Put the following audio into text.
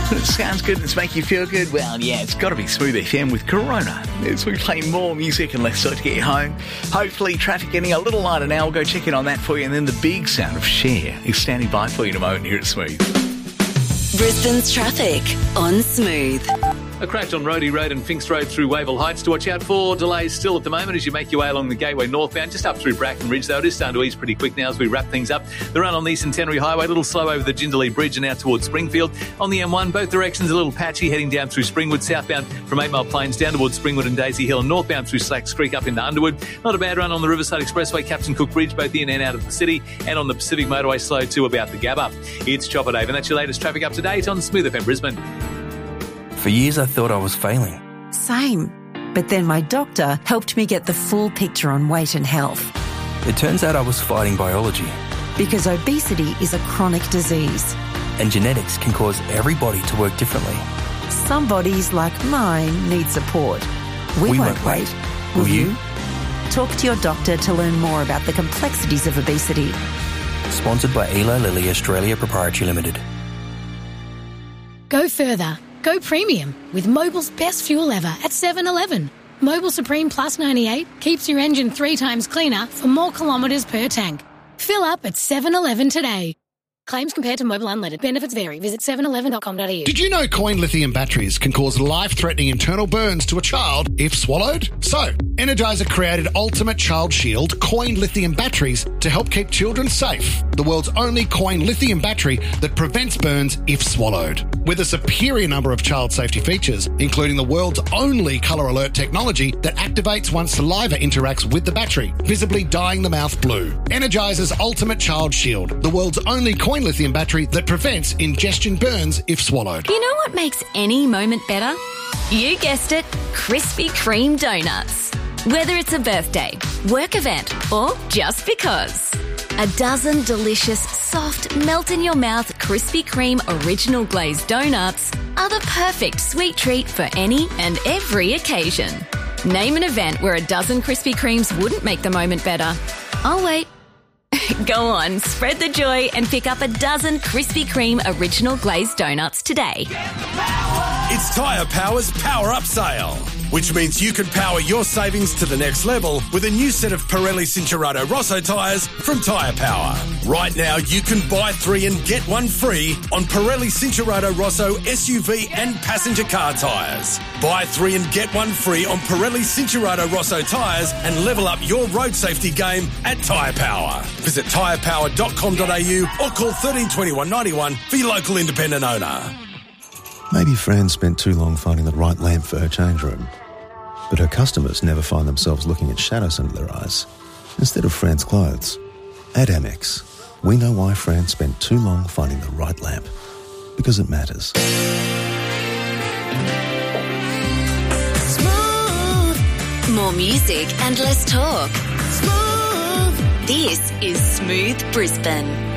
When it sounds good and it's making you feel good, well, yeah, it's got to be Smooth FM with Corona. As we play more music and less so to get you home. Hopefully, traffic getting a little lighter now. We'll go check in on that for you. And then the big sound of Cher is standing by for you in a moment here at Smooth. Brisbane's traffic on Smooth. A crash on Roadie Road and Finks Road through Wavell Heights to watch out for. Delays still at the moment as you make your way along the Gateway northbound, just up through Bracken Ridge, though. It is starting to ease pretty quick now as we wrap things up. The run on the Eastern Centenary Highway, a little slow over the Jindalee Bridge and out towards Springfield. On the M1, both directions a little patchy, heading down through Springwood, southbound from 8 Mile Plains down towards Springwood and Daisy Hill, and northbound through Slacks Creek up into Underwood. Not a bad run on the Riverside Expressway, Captain Cook Bridge, both in and out of the city, and on the Pacific Motorway, slow too about the Gabba. It's Chopper Dave, and that's your latest traffic up to date on Smooth FM Brisbane. For years I thought I was failing. Same. But then my doctor helped me get the full picture on weight and health. It turns out I was fighting biology. Because obesity is a chronic disease. And genetics can cause everybody to work differently. Some bodies, like mine, need support. We won't wait. Will you? Talk to your doctor to learn more about the complexities of obesity. Sponsored by Eli Lilly Australia Proprietary Limited. Go further. Go premium with Mobil's best fuel ever at 7-Eleven. Mobil Supreme Plus 98 keeps your engine 3 times cleaner for more kilometres per tank. Fill up at 7-Eleven today. Claims compared to Mobil Unleaded. Benefits vary. Visit 711.com.au. Did you know coin lithium batteries can cause life-threatening internal burns to a child if swallowed? So, Energizer created Ultimate Child Shield coin lithium batteries to help keep children safe. The world's only coin lithium battery that prevents burns if swallowed. With a superior number of child safety features, including the world's only colour alert technology that activates once saliva interacts with the battery, visibly dyeing the mouth blue. Energizer's Ultimate Child Shield, the world's only coin lithium battery that prevents ingestion burns if swallowed. You know what makes any moment better? You guessed it, Krispy Kreme donuts. Whether it's a birthday, work event, or just because. A dozen delicious, soft, melt-in-your-mouth Krispy Kreme original glazed donuts are the perfect sweet treat for any and every occasion. Name an event where a dozen Krispy Kremes wouldn't make the moment better. I'll wait. Go on, spread the joy and pick up a dozen Krispy Kreme original glazed donuts today. It's Tyre Power's Power Up Sale, which means you can power your savings to the next level with a new set of Pirelli Cincherato Rosso tyres from Tyre Power. Right now, you can buy 3 and get 1 free on Pirelli Cincherato Rosso SUV and passenger car tyres. Buy 3 and get 1 free on Pirelli Cincherato Rosso tyres and level up your road safety game at Tyre Power. Visit tyrepower.com.au or call 13 21 91 for your local independent owner. Maybe Fran spent too long finding the right lamp for her change room. But her customers never find themselves looking at shadows under their eyes instead of Fran's clothes. At Amex, we know why Fran spent too long finding the right lamp. Because it matters. Smooth. More music and less talk. Smooth. This is Smooth Brisbane.